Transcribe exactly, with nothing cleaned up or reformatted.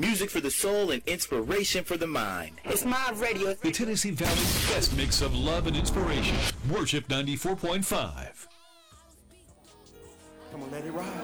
Music for the soul and inspiration for the mind. It's my radio. The Tennessee Valley's best mix of love and inspiration. Worship ninety-four point five. Come on, let it ride.